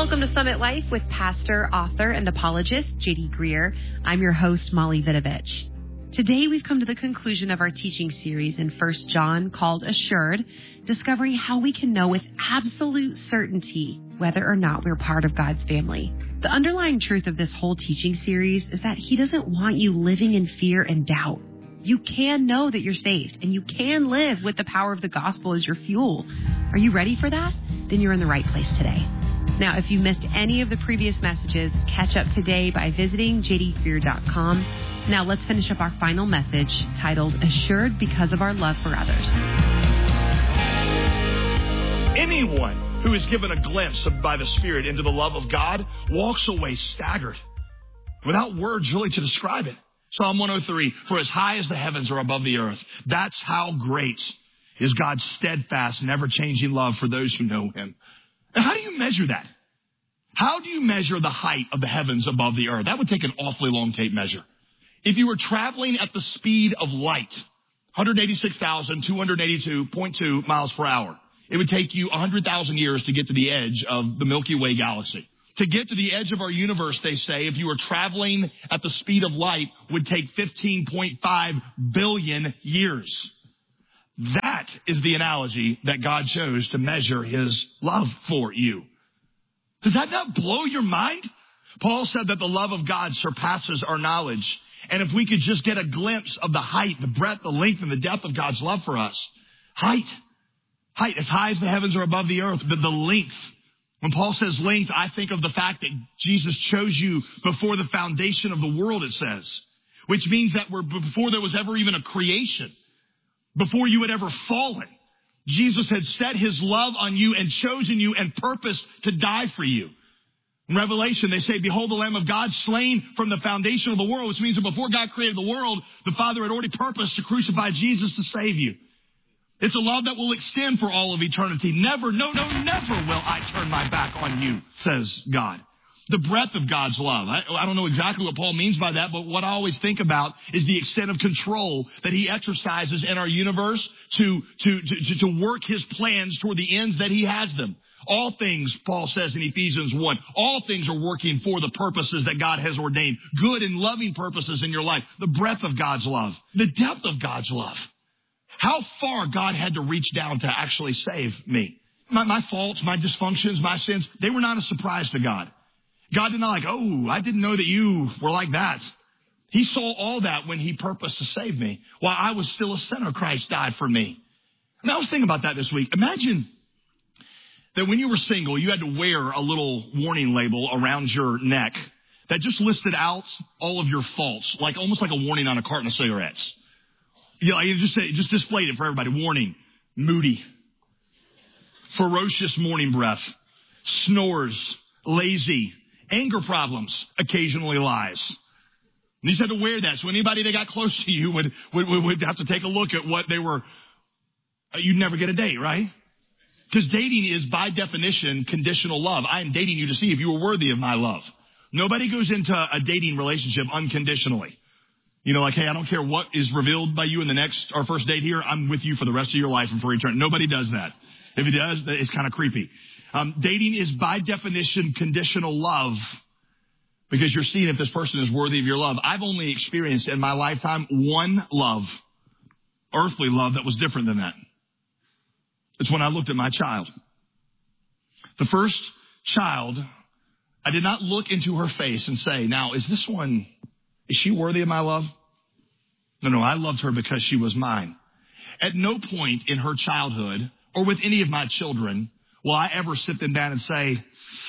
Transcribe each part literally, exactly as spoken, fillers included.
Welcome to Summit Life with pastor, author, and apologist J D Greer. I'm your host, Molly Vidovich. Today, we've come to the conclusion of our teaching series in First John called Assured, discovering how we can know with absolute certainty whether or not we're part of God's family. The underlying truth of this whole teaching series is that He doesn't want you living in fear and doubt. You can know that you're saved, and you can live with the power of the gospel as your fuel. Are you ready for that? Then you're in the right place today. Now, if you missed any of the previous messages, catch up today by visiting j d greer dot com. Now, let's finish up our final message titled Assured Because of Our Love for Others. Anyone who is given a glimpse of, by the Spirit into the love of God walks away staggered, without words really to describe it. Psalm one oh three, for as high as the heavens are above the earth, that's how great is God's steadfast, never-changing love for those who know Him. And how do you measure that? How do you measure the height of the heavens above the earth? That would take an awfully long tape measure. If you were traveling at the speed of light, one hundred eighty-six thousand two hundred eighty-two point two miles per hour, it would take you one hundred thousand years to get to the edge of the Milky Way galaxy. To get to the edge of our universe, they say, if you were traveling at the speed of light, would take fifteen point five billion years. That is the analogy that God chose to measure His love for you. Does that not blow your mind? Paul said that the love of God surpasses our knowledge. And if we could just get a glimpse of the height, the breadth, the length, and the depth of God's love for us. Height. Height, as high as the heavens are above the earth, but the length. When Paul says length, I think of the fact that Jesus chose you before the foundation of the world, it says. Which means that we're before there was ever even a creation. Before you had ever fallen, Jesus had set His love on you and chosen you and purposed to die for you. In Revelation, they say, behold the Lamb of God slain from the foundation of the world, which means that before God created the world, the Father had already purposed to crucify Jesus to save you. It's a love that will extend for all of eternity. Never, no, no, never will I turn my back on you, says God. The breadth of God's love. I, I don't know exactly what Paul means by that, but what I always think about is the extent of control that He exercises in our universe to, to, to, to work His plans toward the ends that He has them. All things, Paul says in Ephesians one, all things are working for the purposes that God has ordained. Good and loving purposes in your life. The breadth of God's love. The depth of God's love. How far God had to reach down to actually save me. My, my faults, my dysfunctions, my sins, they were not a surprise to God. God did not like, oh, I didn't know that you were like that. He saw all that when He purposed to save me. While I was still a sinner, Christ died for me. And I was thinking about that this week. Imagine that when you were single, you had to wear a little warning label around your neck that just listed out all of your faults, like almost like a warning on a carton of cigarettes. You know, you just say, just displayed it for everybody. Warning, moody, ferocious morning breath, snores, lazy, anger problems, occasionally lies. And you just had to wear that. So anybody that got close to you would, would, would have to take a look at what they were. You'd never get a date, right? Because dating is by definition conditional love. I am dating you to see if you are worthy of my love. Nobody goes into a dating relationship unconditionally. You know, like, hey, I don't care what is revealed by you in the next, our first date here. I'm with you for the rest of your life and for eternity. Nobody does that. If he does, it's kind of creepy. Um, dating is by definition conditional love because you're seeing if this person is worthy of your love. I've only experienced in my lifetime one love, earthly love that was different than that. It's when I looked at my child. The first child, I did not look into her face and say, now, is this one, is she worthy of my love? No, no, I loved her because she was mine. At no point in her childhood or with any of my children will I ever sit them down and say,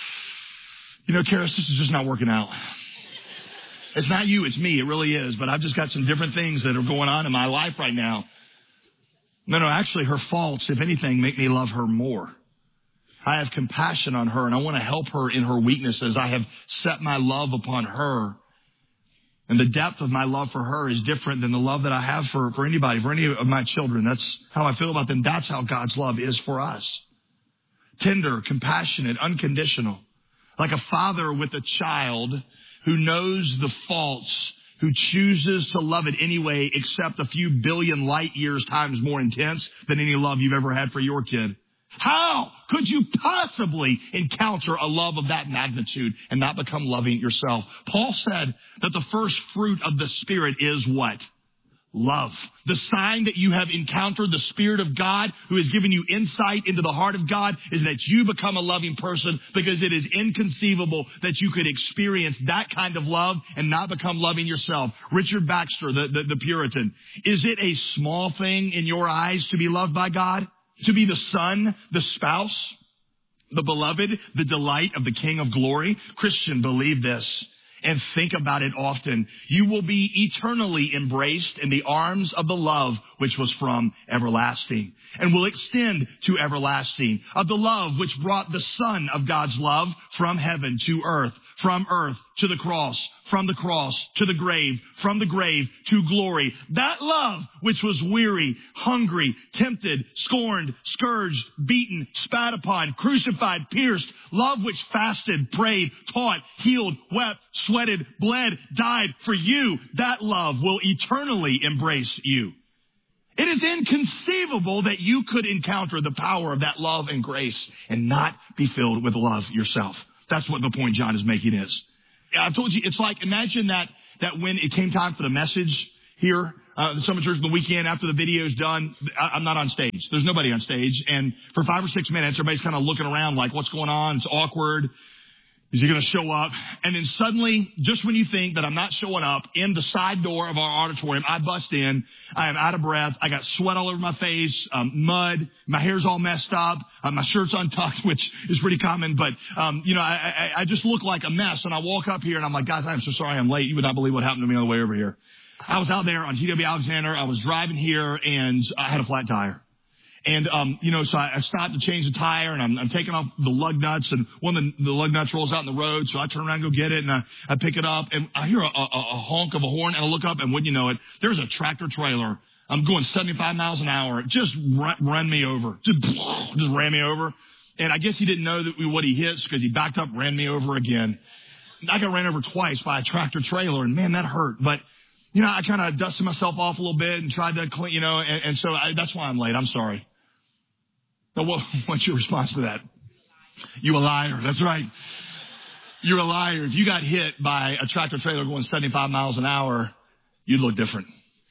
you know, Karis, this is just not working out. It's not you, it's me. It really is. But I've just got some different things that are going on in my life right now. No, no, actually her faults, if anything, make me love her more. I have compassion on her and I want to help her in her weaknesses. I have set my love upon her. And the depth of my love for her is different than the love that I have for, for anybody, for any of my children. That's how I feel about them. That's how God's love is for us. Tender, compassionate, unconditional. Like a father with a child who knows the faults, who chooses to love it anyway, except a few billion light years times more intense than any love you've ever had for your kid. How could you possibly encounter a love of that magnitude and not become loving yourself? Paul said that the first fruit of the Spirit is what? Love. The sign that you have encountered the Spirit of God who has given you insight into the heart of God is that you become a loving person, because it is inconceivable that you could experience that kind of love and not become loving yourself. Richard Baxter, the, the, the Puritan, is it a small thing in your eyes to be loved by God? To be the son, the spouse, the beloved, the delight of the King of glory? Christian, believe this and think about it often. You will be eternally embraced in the arms of the love which was from everlasting and will extend to everlasting, of the love which brought the Son of God's love from heaven to earth, from earth to the cross, from the cross to the grave, from the grave to glory. That love which was weary, hungry, tempted, scorned, scourged, beaten, spat upon, crucified, pierced, love which fasted, prayed, taught, healed, wept, sweated, bled, died for you. That love will eternally embrace you. It is inconceivable that you could encounter the power of that love and grace and not be filled with love yourself. That's what the point John is making is. I told you, it's like, imagine that, that when it came time for the message here, uh, the Summit Church, the weekend after the video's done, I, I'm not on stage. There's nobody on stage. And for five or six minutes, everybody's kind of looking around like, what's going on? It's awkward. Is he going to show up? And then suddenly, just when you think that I'm not showing up, in the side door of our auditorium, I bust in. I am out of breath. I got sweat all over my face, um, mud. My hair's all messed up. Uh, my shirt's untucked, which is pretty common. But, um, you know, I, I, I just look like a mess. And I walk up here and I'm like, guys, I'm so sorry I'm late. You would not believe what happened to me on the way over here. I was out there on T W Alexander. I was driving here and I had a flat tire. And, um, you know, so I, I stopped to change the tire, and I'm, I'm taking off the lug nuts, and one of the, the lug nuts rolls out in the road. So I turn around and go get it, and I, I pick it up, and I hear a, a, a honk of a horn, and I look up, and wouldn't you know it, there's a tractor trailer. I'm going seventy-five miles an hour. Just run, run me over. Just, just ran me over. And I guess he didn't know that we, what he hits, because he backed up, ran me over again. I got ran over twice by a tractor trailer, and man, that hurt. But, you know, I kind of dusted myself off a little bit and tried to clean, you know, and, and so I, that's why I'm late. I'm sorry. Now, what, what's your response to that? You a liar. That's right. You're a liar. If you got hit by a tractor trailer going seventy-five miles an hour, you'd look different.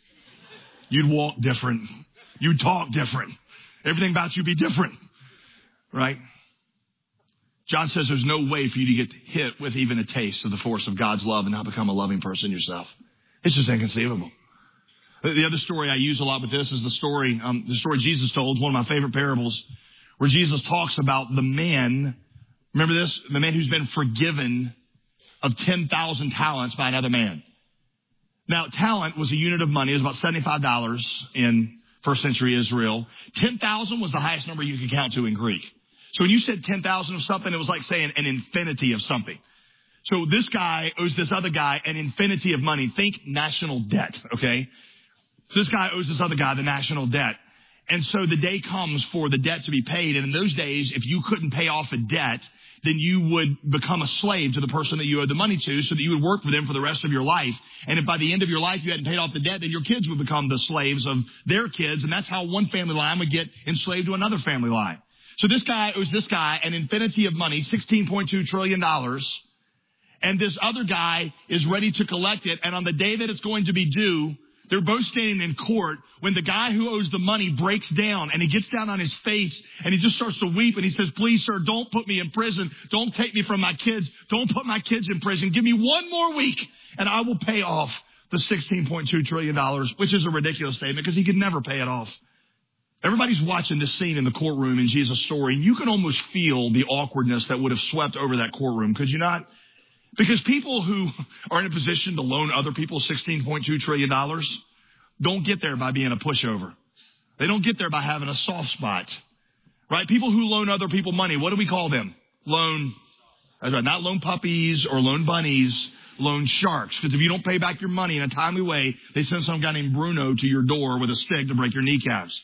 You'd walk different. You'd talk different. Everything about you be different, right? John says there's no way for you to get hit with even a taste of the force of God's love and not become a loving person yourself. It's just inconceivable. The other story I use a lot with this is the story, um, the story Jesus told, one of my favorite parables, where Jesus talks about the man, remember this? The man who's been forgiven of ten thousand talents by another man. Now, talent was a unit of money. It was about seventy-five dollars in first century Israel. ten thousand was the highest number you could count to in Greek. So when you said ten thousand of something, it was like saying an infinity of something. So this guy owes this other guy an infinity of money. Think national debt, okay? So this guy owes this other guy the national debt. And so the day comes for the debt to be paid. And in those days, if you couldn't pay off a debt, then you would become a slave to the person that you owed the money to, so that you would work for them for the rest of your life. And if by the end of your life you hadn't paid off the debt, then your kids would become the slaves of their kids. And that's how one family line would get enslaved to another family line. So this guy owes this guy an infinity of money, sixteen point two trillion dollars. And this other guy is ready to collect it. And on the day that it's going to be due, they're both standing in court when the guy who owes the money breaks down and he gets down on his face and he just starts to weep and he says, please, sir, don't put me in prison. Don't take me from my kids. Don't put my kids in prison. Give me one more week and I will pay off the sixteen point two trillion dollars, which is a ridiculous statement because he could never pay it off. Everybody's watching this scene in the courtroom in Jesus' story, and you can almost feel the awkwardness that would have swept over that courtroom, could you not? Because people who are in a position to loan other people sixteen point two trillion dollars don't get there by being a pushover. They don't get there by having a soft spot, right? People who loan other people money, what do we call them? Loan, not loan puppies or loan bunnies, loan sharks. Because if you don't pay back your money in a timely way, they send some guy named Bruno to your door with a stick to break your kneecaps.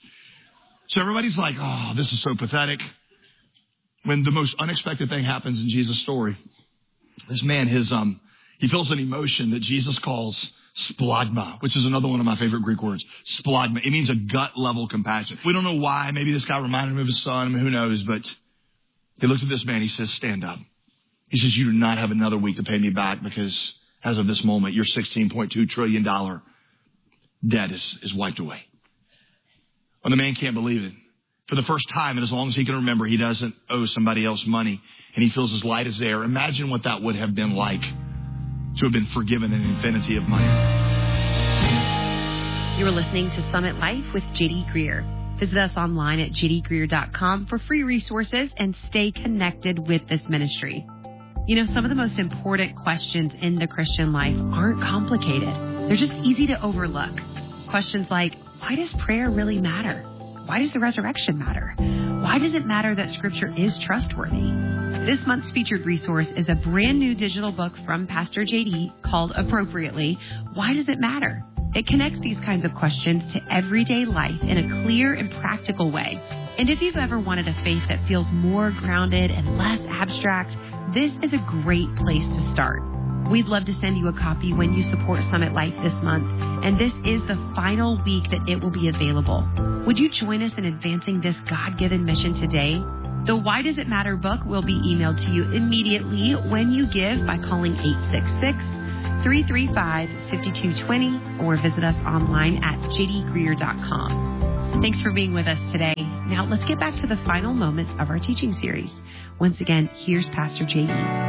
So everybody's like, oh, this is so pathetic. When the most unexpected thing happens in Jesus' story, this man, his um, he feels an emotion that Jesus calls Splagma, which is another one of my favorite Greek words. Splagma. It means a gut-level compassion. We don't know why. Maybe this guy reminded him of his son. I mean, who knows? But he looked at this man. He says, stand up. He says, you do not have another week to pay me back because as of this moment, your sixteen point two trillion dollars debt is, is wiped away. Well, the man can't believe it. For the first time, and as long as he can remember, he doesn't owe somebody else money, and he feels as light as air. Imagine what that would have been like to have been forgiven an infinity of money. You are listening to Summit Life with J D Greer. Visit us online at j d greer dot com for free resources and stay connected with this ministry. You know, some of the most important questions in the Christian life aren't complicated. They're just easy to overlook. Questions like, why does prayer really matter? Why does the resurrection matter? Why does it matter that Scripture is trustworthy? This month's featured resource is a brand new digital book from Pastor J D called Appropriately, Why Does It Matter? It connects these kinds of questions to everyday life in a clear and practical way. And if you've ever wanted a faith that feels more grounded and less abstract, this is a great place to start. We'd love to send you a copy when you support Summit Life this month, and this is the final week that it will be available. Would you join us in advancing this God-given mission today? The Why Does It Matter book will be emailed to you immediately when you give by calling eight six six, three three five, five two two zero or visit us online at j d greer dot com. Thanks for being with us today. Now let's get back to the final moments of our teaching series. Once again, here's Pastor J D.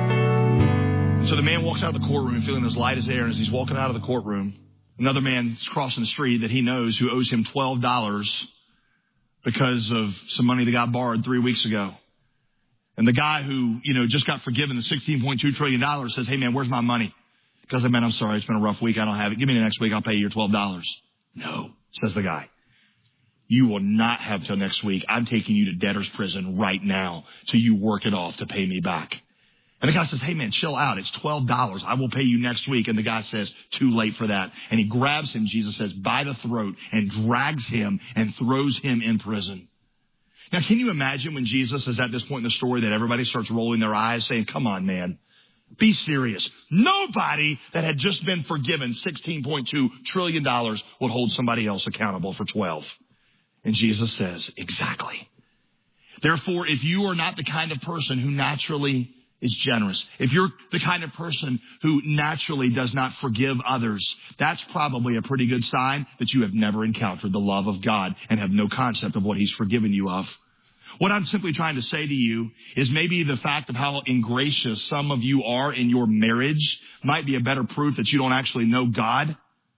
So the man walks out of the courtroom feeling as light as air, and as he's walking out of the courtroom, another man is crossing the street that he knows who owes him twelve dollars because of some money that got borrowed three weeks ago. And the guy who, you know, just got forgiven the sixteen point two trillion dollars says, hey, man, where's my money? Because, man, I'm sorry, it's been a rough week. I don't have it. Give me the next week. I'll pay you your twelve dollars. No, says the guy. You will not have till next week. I'm taking you to debtor's prison right now till you work it off to pay me back. And the guy says, hey, man, chill out. It's twelve dollars. I will pay you next week. And the guy says, too late for that. And he grabs him, Jesus says, by the throat and drags him and throws him in prison. Now, can you imagine when Jesus is at this point in the story that everybody starts rolling their eyes saying, come on, man, be serious. Nobody that had just been forgiven sixteen point two trillion dollars would hold somebody else accountable for twelve. And Jesus says, exactly. Therefore, if you are not the kind of person who naturally is generous, if you're the kind of person who naturally does not forgive others, that's probably a pretty good sign that you have never encountered the love of God and have no concept of what he's forgiven you of. What I'm simply trying to say to you is maybe the fact of how ingracious some of you are in your marriage might be a better proof that you don't actually know God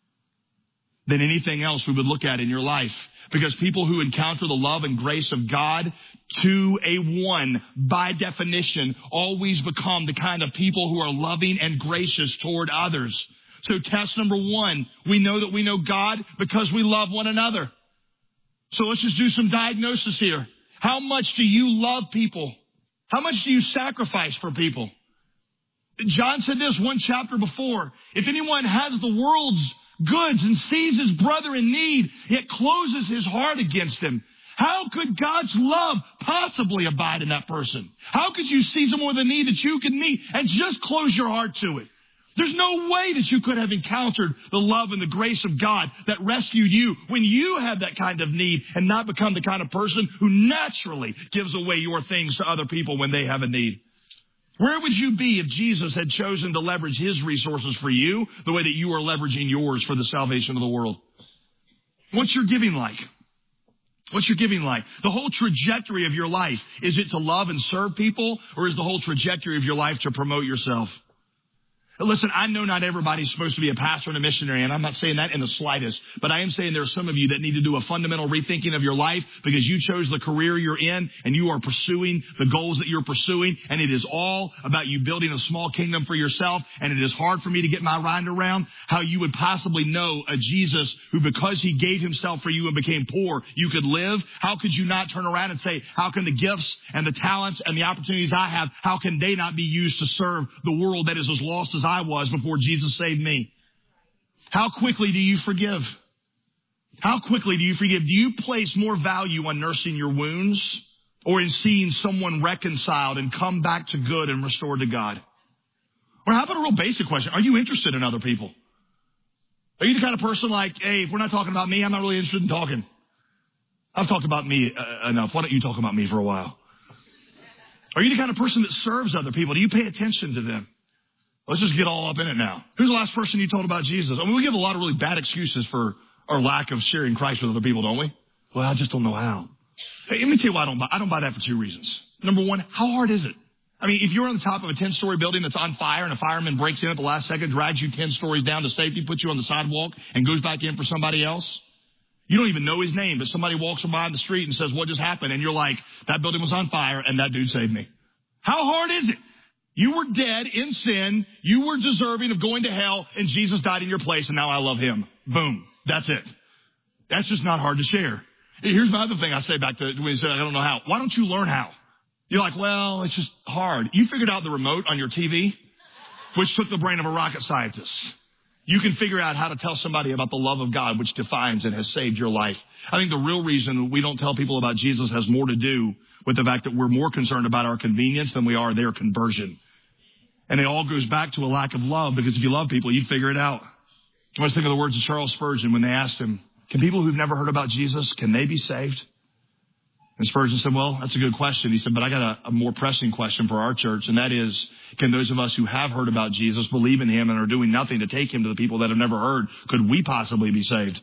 than anything else we would look at in your life. Because people who encounter the love and grace of God to a one, by definition, always become the kind of people who are loving and gracious toward others. So test number one, we know that we know God because we love one another. So let's just do some diagnosis here. How much do you love people? How much do you sacrifice for people? John said this one chapter before. If anyone has the world's goods and sees his brother in need, yet closes his heart against him, how could God's love possibly abide in that person? How could you see someone with a need that you could meet and just close your heart to it? There's no way that you could have encountered the love and the grace of God that rescued you when you had that kind of need and not become the kind of person who naturally gives away your things to other people when they have a need. Where would you be if Jesus had chosen to leverage his resources for you the way that you are leveraging yours for the salvation of the world? What's your giving like? What's your giving like? The whole trajectory of your life, is it to love and serve people, or is the whole trajectory of your life to promote yourself? Listen, I know not everybody's supposed to be a pastor and a missionary, and I'm not saying that in the slightest, but I am saying there are some of you that need to do a fundamental rethinking of your life because you chose the career you're in and you are pursuing the goals that you're pursuing, and it is all about you building a small kingdom for yourself, and it is hard for me to get my mind around how you would possibly know a Jesus who, because he gave himself for you and became poor, you could live. How could you not turn around and say, how can the gifts and the talents and the opportunities I have, how can they not be used to serve the world that is as lost as I was before Jesus saved me? How quickly do you forgive? How quickly do you forgive? Do you place more value on nursing your wounds or in seeing someone reconciled and come back to good and restored to God? Or how about a real basic question? Are you interested in other people? Are you the kind of person like, hey, if we're not talking about me, I'm not really interested in talking? I've talked about me uh, enough. Why don't you talk about me for a while? Are you the kind of person that serves other people? Do you pay attention to them? Let's just get all up in it now. Who's the last person you told about Jesus? I mean, we give a lot of really bad excuses for our lack of sharing Christ with other people, don't we? Well, I just don't know how. Hey, let me tell you why I don't buy. I don't buy that for two reasons. Number one, how hard is it? I mean, if you're on the top of a ten-story building that's on fire and a fireman breaks in at the last second, drags you ten stories down to safety, puts you on the sidewalk, and goes back in for somebody else, you don't even know his name, but somebody walks from behind the street and says, what just happened? And you're like, that building was on fire and that dude saved me. How hard is it? You were dead in sin. You were deserving of going to hell, and Jesus died in your place, and now I love him. Boom. That's it. That's just not hard to share. Here's my other thing I say back to when you say, I don't know how. Why don't you learn how? You're like, well, it's just hard. You figured out the remote on your T V, which took the brain of a rocket scientist. You can figure out how to tell somebody about the love of God, which defines and has saved your life. I think the real reason we don't tell people about Jesus has more to do with the fact that we're more concerned about our convenience than we are their conversion. And it all goes back to a lack of love, because if you love people, you'd figure it out. I always think of the words of Charles Spurgeon when they asked him, can people who've never heard about Jesus, can they be saved? And Spurgeon said, well, that's a good question. He said, but I got a, a more pressing question for our church, and that is, can those of us who have heard about Jesus, believe in him, and are doing nothing to take him to the people that have never heard, could we possibly be saved?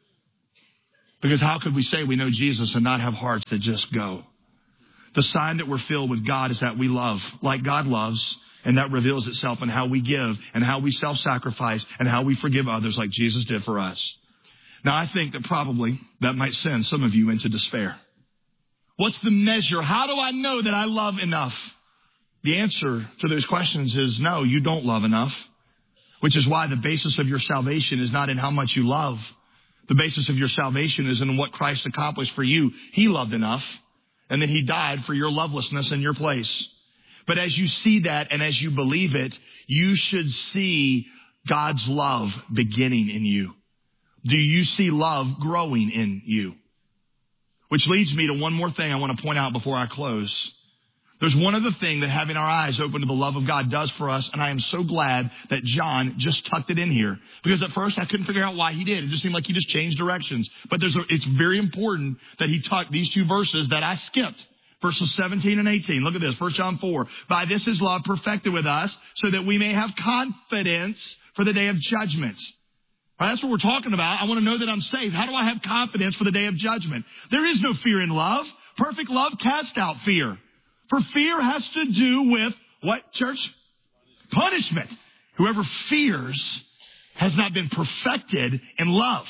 Because how could we say we know Jesus and not have hearts that just go? The sign that we're filled with God is that we love like God loves, and that reveals itself in how we give and how we self-sacrifice and how we forgive others like Jesus did for us. Now, I think that probably that might send some of you into despair. What's the measure? How do I know that I love enough? The answer to those questions is no, you don't love enough, which is why the basis of your salvation is not in how much you love. The basis of your salvation is in what Christ accomplished for you. He loved enough, and then he died for your lovelessness in your place. But as you see that and as you believe it, you should see God's love beginning in you. Do you see love growing in you? Which leads me to one more thing I want to point out before I close. There's one other thing that having our eyes open to the love of God does for us, and I am so glad that John just tucked it in here. Because at first I couldn't figure out why he did. It just seemed like he just changed directions. But there's a, it's very important that he tucked these two verses that I skipped. Verses seventeen and eighteen. Look at this. First John four. By this is love perfected with us, so that we may have confidence for the day of judgment. All right, that's what we're talking about. I want to know that I'm saved. How do I have confidence for the day of judgment? There is no fear in love. Perfect love casts out fear. For fear has to do with what, church? Punishment. Whoever fears has not been perfected in love.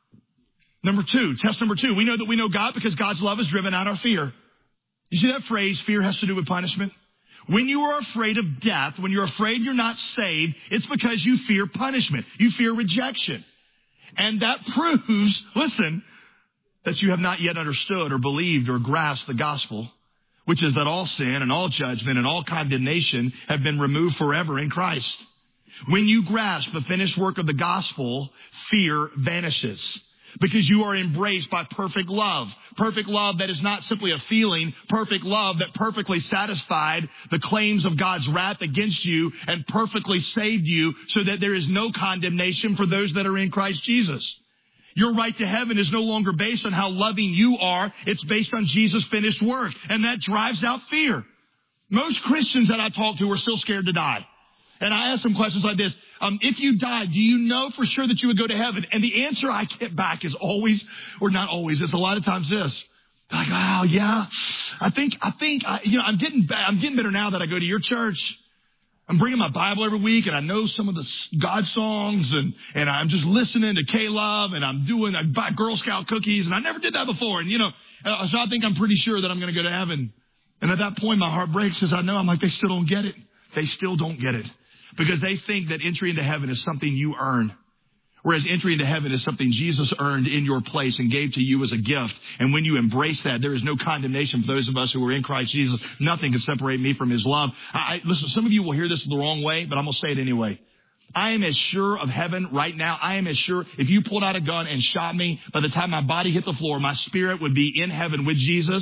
Number two, test number two. We know that we know God because God's love has driven out our fear. You see that phrase, fear has to do with punishment? When you are afraid of death, when you're afraid you're not saved, it's because you fear punishment. You fear rejection. And that proves, listen, that you have not yet understood or believed or grasped the gospel, which is that all sin and all judgment and all condemnation have been removed forever in Christ. When you grasp the finished work of the gospel, fear vanishes. Because you are embraced by perfect love. Perfect love that is not simply a feeling. Perfect love that perfectly satisfied the claims of God's wrath against you and perfectly saved you so that there is no condemnation for those that are in Christ Jesus. Your right to heaven is no longer based on how loving you are. It's based on Jesus' finished work. And that drives out fear. Most Christians that I talk to are still scared to die. And I ask them questions like this. Um, if you died, do you know for sure that you would go to heaven? And the answer I get back is always, or not always, it's a lot of times this. Like, oh, yeah, I think, I think, I, you know, I'm getting, I'm getting better now that I go to your church. I'm bringing my Bible every week, and I know some of the God songs, and, and I'm just listening to K-Love, and I'm doing, I buy Girl Scout cookies, and I never did that before. And, you know, so I think I'm pretty sure that I'm going to go to heaven. And at that point, my heart breaks because I know, I'm like, they still don't get it. They still don't get it. Because they think that entry into heaven is something you earn. Whereas entry into heaven is something Jesus earned in your place and gave to you as a gift. And when you embrace that, there is no condemnation for those of us who are in Christ Jesus. Nothing can separate me from his love. I, listen, some of you will hear this the wrong way, but I'm going to say it anyway. I am as sure of heaven right now. I am as sure if you pulled out a gun and shot me, by the time my body hit the floor, my spirit would be in heaven with Jesus.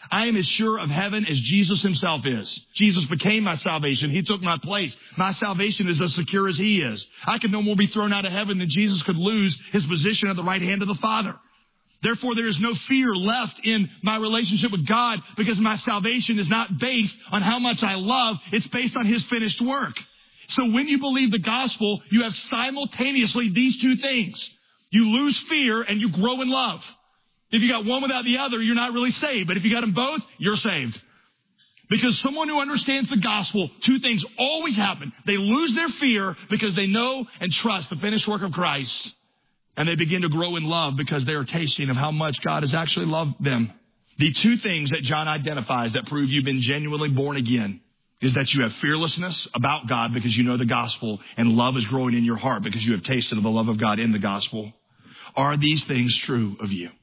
I am as sure of heaven as Jesus himself is. Jesus became my salvation. He took my place. My salvation is as secure as he is. I could no more be thrown out of heaven than Jesus could lose his position at the right hand of the Father. Therefore, there is no fear left in my relationship with God because my salvation is not based on how much I love. It's based on his finished work. So when you believe the gospel, you have simultaneously these two things. You lose fear and you grow in love. If you got one without the other, you're not really saved. But if you got them both, you're saved. Because someone who understands the gospel, two things always happen. They lose their fear because they know and trust the finished work of Christ. And they begin to grow in love because they are tasting of how much God has actually loved them. The two things that John identifies that prove you've been genuinely born again is that you have fearlessness about God because you know the gospel, and love is growing in your heart because you have tasted of the love of God in the gospel. Are these things true of you?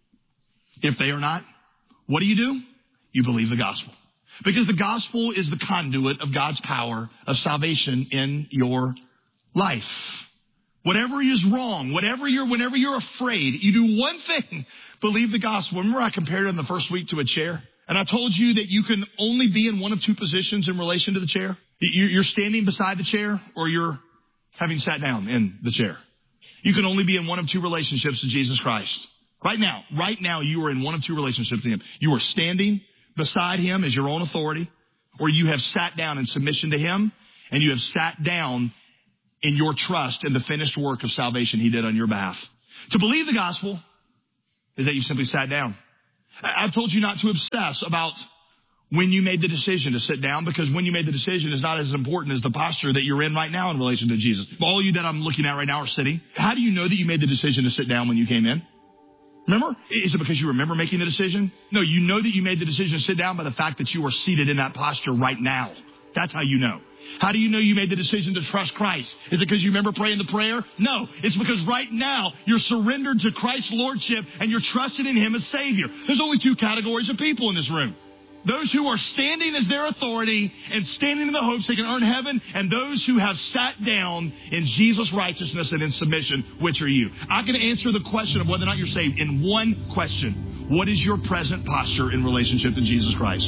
If they are not, what do you do? You believe the gospel. Because the gospel is the conduit of God's power of salvation in your life. Whatever is wrong, whatever you're, whenever you're afraid, you do one thing, believe the gospel. Remember I compared it in the first week to a chair? And I told you that you can only be in one of two positions in relation to the chair. You're standing beside the chair or you're having sat down in the chair. You can only be in one of two relationships to Jesus Christ. Right now, right now, you are in one of two relationships to him. You are standing beside him as your own authority, or you have sat down in submission to him, and you have sat down in your trust in the finished work of salvation he did on your behalf. To believe the gospel is that you simply sat down. I've told you not to obsess about when you made the decision to sit down, because when you made the decision is not as important as the posture that you're in right now in relation to Jesus. All you that I'm looking at right now are sitting. How do you know that you made the decision to sit down when you came in? Remember? Is it because you remember making the decision? No, you know that you made the decision to sit down by the fact that you are seated in that posture right now. That's how you know. How do you know you made the decision to trust Christ? Is it because you remember praying the prayer? No, it's because right now you're surrendered to Christ's lordship and you're trusted in him as Savior. There's only two categories of people in this room. Those who are standing as their authority and standing in the hopes they can earn heaven, and those who have sat down in Jesus' righteousness and in submission. Which are you? I can answer the question of whether or not you're saved in one question. What is your present posture in relationship to Jesus Christ?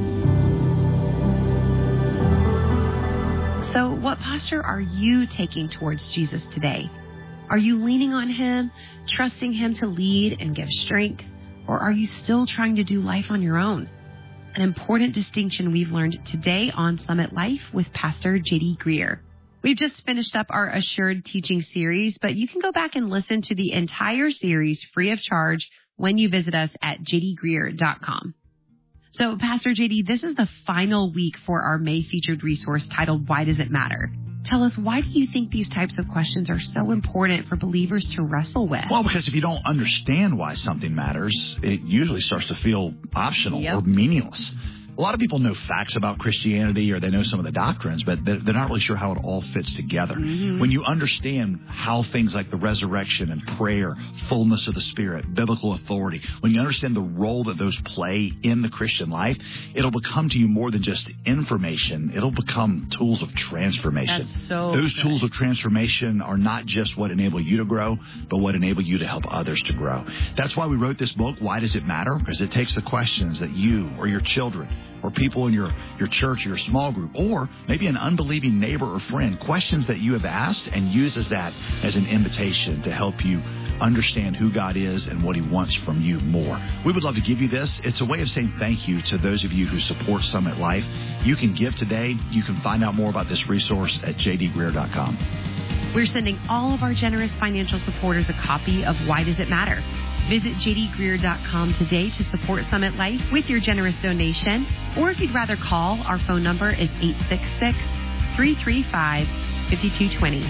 So what posture are you taking towards Jesus today? Are you leaning on him, trusting him to lead and give strength? Or are you still trying to do life on your own? An important distinction we've learned today on Summit Life with Pastor J D Greear. We've just finished up our Assured teaching series, but you can go back and listen to the entire series free of charge when you visit us at j d greear dot com. So, Pastor J D, this is the final week for our May featured resource titled, Why Does It Matter? Tell us, why do you think these types of questions are so important for believers to wrestle with? Well, because if you don't understand why something matters, it usually starts to feel optional yep. or meaningless. A lot of people know facts about Christianity, or they know some of the doctrines, but they're not really sure how it all fits together. Mm-hmm. When you understand how things like the resurrection and prayer, fullness of the Spirit, biblical authority, when you understand the role that those play in the Christian life, it'll become to you more than just information. It'll become tools of transformation. That's so Those good. tools of transformation are not just what enable you to grow, but what enable you to help others to grow. That's why we wrote this book, Why Does It Matter? Because it takes the questions that you or your children or people in your, your church or your small group, or maybe an unbelieving neighbor or friend, questions that you have asked, and uses that as an invitation to help you understand who God is and what he wants from you more. We would love to give you this. It's a way of saying thank you to those of you who support Summit Life. You can give today. You can find out more about this resource at j d greear dot com. We're sending all of our generous financial supporters a copy of Why Does It Matter? Visit j d greear dot com today to support Summit Life with your generous donation. Or if you'd rather call, our phone number is eight six six, three three five, five two two zero.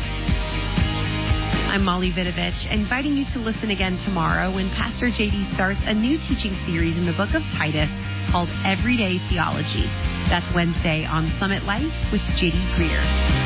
I'm Molly Vidovich, inviting you to listen again tomorrow when Pastor J D starts a new teaching series in the book of Titus called Everyday Theology. That's Wednesday on Summit Life with J D Greear.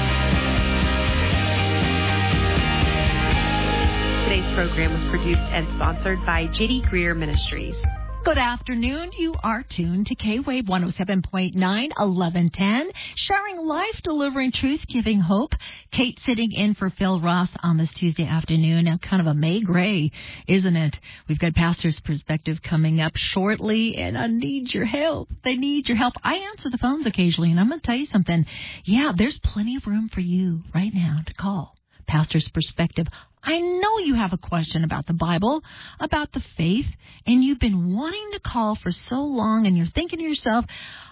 Today's program was produced and sponsored by J D Greear Ministries. Good afternoon. You are tuned to K-Wave one oh seven point nine, eleven ten, sharing life, delivering truth, giving hope. Kate sitting in for Phil Ross on this Tuesday afternoon. Now, kind of a May Gray, isn't it? We've got Pastor's Perspective coming up shortly, and I need your help. They need your help. I answer the phones occasionally, and I'm going to tell you something. Yeah, there's plenty of room for you right now to call Pastor's Perspective. I know you have a question about the Bible, about the faith, and you've been wanting to call for so long, and you're thinking to yourself,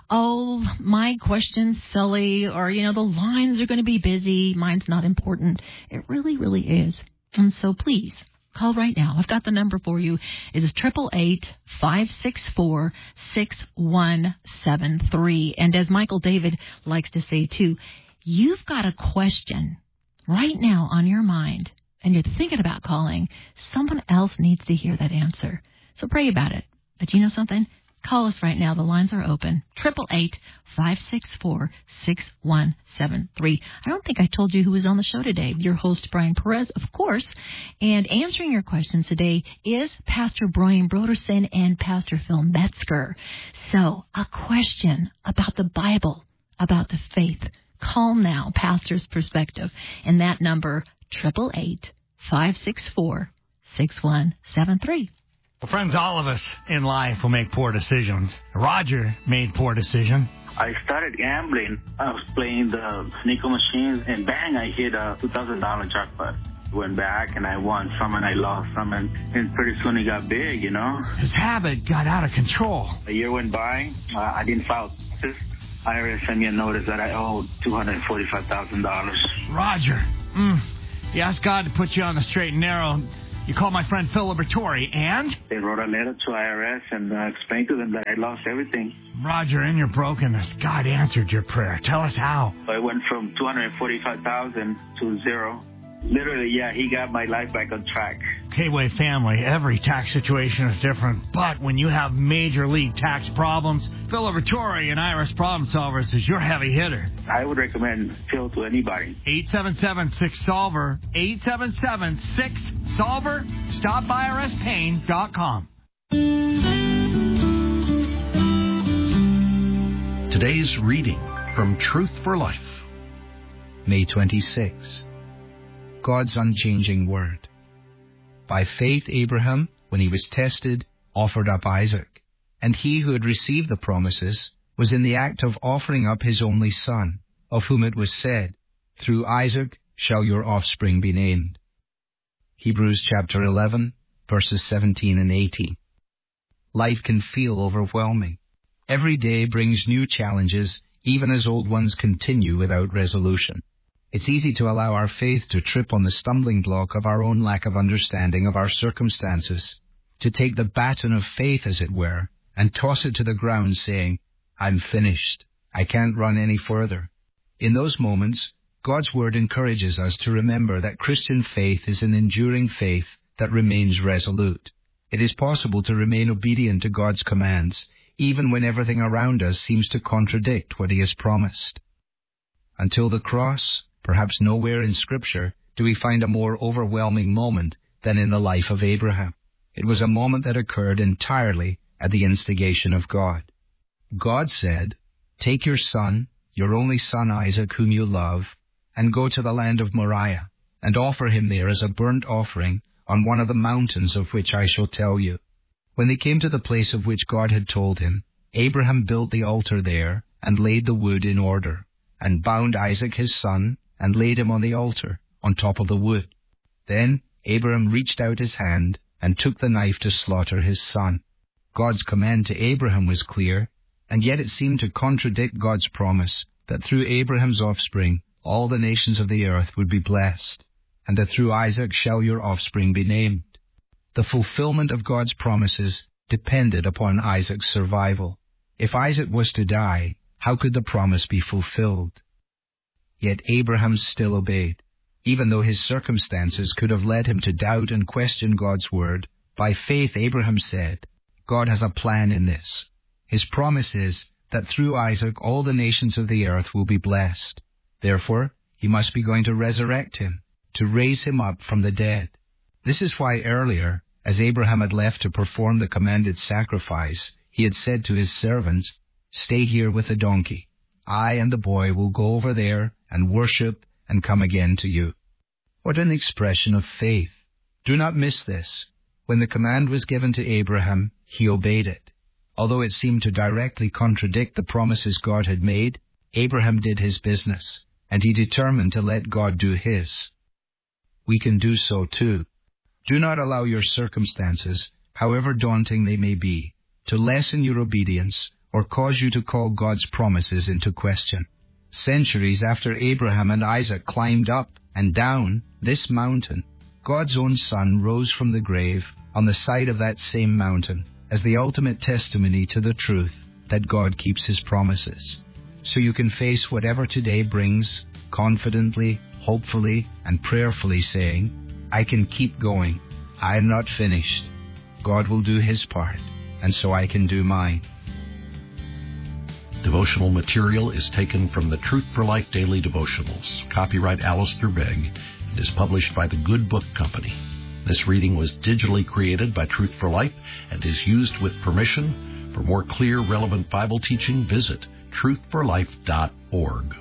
oh, my question's silly, or, you know, the lines are going to be busy. Mine's not important. It really, really is. And so please, call right now. I've got the number for you. It is eight eight eight, five six four, six one seven three. And as Michael David likes to say, too, you've got a question right now on your mind, and you're thinking about calling, someone else needs to hear that answer. So pray about it. But you know something? Call us right now. The lines are open. eight eight eight, five six four, six one seven three. I don't think I told you who was on the show today. Your host, Brian Perez, of course. And answering your questions today is Pastor Brian Broderson and Pastor Phil Metzger. So a question about the Bible, about the faith. Call now, Pastor's Perspective. And that number, eight eight eight, five six four, six one seven three. Well, friends, all of us in life will make poor decisions. Roger made poor decision. I started gambling. I was playing the sneaker machines, and bang, I hit a two thousand dollars jackpot. Went back, and I won some, and I lost some, and, and pretty soon it got big, you know. His habit got out of control. A year went by. Uh, I didn't file taxes. I R S sent me a notice that I owed two hundred forty-five thousand dollars. Roger. Mm. You asked God to put you on the straight and narrow. You called my friend Phil Libertori, and? They wrote a letter to I R S and uh, explained to them that I lost everything. Roger, in your brokenness, God answered your prayer. Tell us how. So I went from two hundred forty-five thousand dollars to zero. Literally, yeah, he got my life back on track. K-Wave family, every tax situation is different, but when you have major league tax problems, Phil Libertori and I R S Problem Solvers is your heavy hitter. I would recommend Phil to anybody. eight seven seven, six solver, eight seven seven, six solver. Stop I R S pain dot com. Today's reading from Truth for Life. May twenty-sixth. God's unchanging word. By faith, Abraham, when he was tested, offered up Isaac, and he who had received the promises was in the act of offering up his only son, of whom it was said, through Isaac shall your offspring be named. Hebrews chapter eleven, verses seventeen and eighteen. Life can feel overwhelming. Every day brings new challenges, even as old ones continue without resolution. It's easy to allow our faith to trip on the stumbling block of our own lack of understanding of our circumstances, to take the baton of faith, as it were, and toss it to the ground saying, I'm finished. I can't run any further. In those moments, God's word encourages us to remember that Christian faith is an enduring faith that remains resolute. It is possible to remain obedient to God's commands, even when everything around us seems to contradict what He has promised. Until the cross, perhaps nowhere in Scripture do we find a more overwhelming moment than in the life of Abraham. It was a moment that occurred entirely at the instigation of God. God said, take your son, your only son Isaac, whom you love, and go to the land of Moriah, and offer him there as a burnt offering on one of the mountains of which I shall tell you. When they came to the place of which God had told him, Abraham built the altar there and laid the wood in order, and bound Isaac his son, and laid him on the altar, on top of the wood. Then Abraham reached out his hand and took the knife to slaughter his son. God's command to Abraham was clear, and yet it seemed to contradict God's promise that through Abraham's offspring all the nations of the earth would be blessed, and that through Isaac shall your offspring be named. The fulfillment of God's promises depended upon Isaac's survival. If Isaac was to die, how could the promise be fulfilled? Yet Abraham still obeyed. Even though his circumstances could have led him to doubt and question God's word, by faith Abraham said, God has a plan in this. His promise is that through Isaac all the nations of the earth will be blessed. Therefore, he must be going to resurrect him, to raise him up from the dead. This is why earlier, As Abraham had left to perform the commanded sacrifice, he had said to his servants, "Stay here with the donkey. I and the boy will go over there and worship and come again to you." What an expression of faith. Do not miss this. When the command was given to Abraham, he obeyed it. Although it seemed to directly contradict the promises God had made, Abraham did his business, and he determined to let God do his. We can do so too. Do not allow your circumstances, however daunting they may be, to lessen your obedience or cause you to call God's promises into question. Centuries after Abraham and Isaac climbed up and down this mountain, God's own Son rose from the grave on the side of that same mountain as the ultimate testimony to the truth that God keeps his promises. So you can face whatever today brings confidently, hopefully, and prayerfully saying, "I can keep going. I am not finished. God will do his part, and so I can do mine." Devotional material is taken from the Truth for Life Daily Devotionals. Copyright Alistair Begg. It is published by the Good Book Company. This reading was digitally created by Truth for Life and is used with permission. For more clear, relevant Bible teaching, visit truth for life dot org.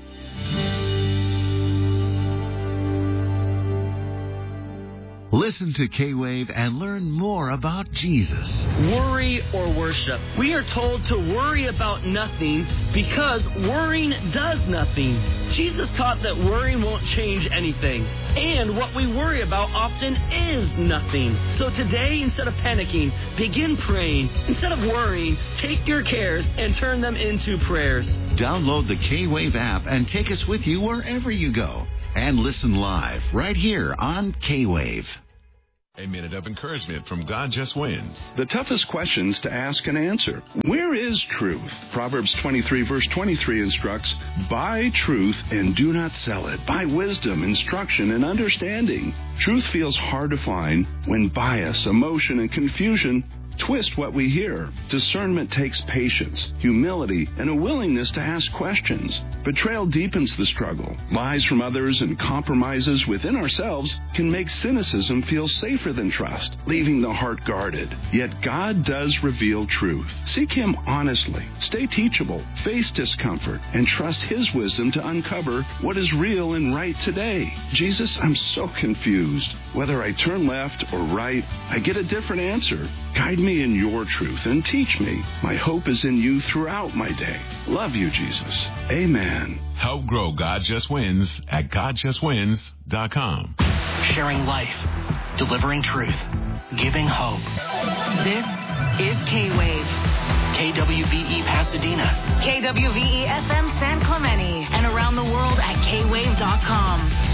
Listen to K-Wave and learn more about Jesus. Worry or worship. We are told to worry about nothing because worrying does nothing. Jesus taught that worrying won't change anything. And what we worry about often is nothing. So today, instead of panicking, begin praying. Instead of worrying, take your cares and turn them into prayers. Download the K-Wave app and take us with you wherever you go. And listen live right here on K-Wave. A minute of encouragement from God Just Wins. The toughest questions to ask and answer. Where is truth? Proverbs twenty-three verse twenty-three instructs, "Buy truth and do not sell it. Buy wisdom, instruction, and understanding." Truth feels hard to find when bias, emotion, and confusion twist what we hear. Discernment takes patience, humility, and a willingness to ask questions. Betrayal deepens the struggle. Lies from others and compromises within ourselves can make cynicism feel safer than trust, leaving the heart guarded. Yet God does reveal truth. Seek Him honestly. Stay teachable. Face discomfort and trust His wisdom to uncover what is real and right today. Jesus, I'm so confused. Whether I turn left or right, I get a different answer. Guide me in your truth and teach me. My hope is in you throughout my day. Love you, Jesus. Amen. Help grow God Just Wins at god just wins dot com. Sharing life, delivering truth, giving hope. This is K-Wave. K W V E Pasadena. K W V E F M San Clemente. And around the world at K wave dot com.